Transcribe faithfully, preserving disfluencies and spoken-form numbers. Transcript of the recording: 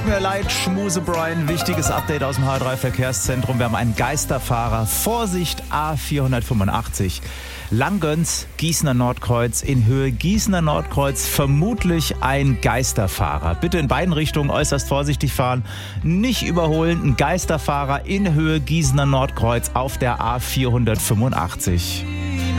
Tut mir leid, Schmuse Brian. Wichtiges Update aus dem H drei Verkehrszentrum. Wir haben einen Geisterfahrer. Vorsicht, A vierhundertfünfundachtzig. Langgöns, Gießener Nordkreuz, in Höhe Gießener Nordkreuz, vermutlich ein Geisterfahrer. Bitte in beiden Richtungen äußerst vorsichtig fahren, nicht überholen. Ein Geisterfahrer in Höhe Gießener Nordkreuz auf der A vierhundertfünfundachtzig.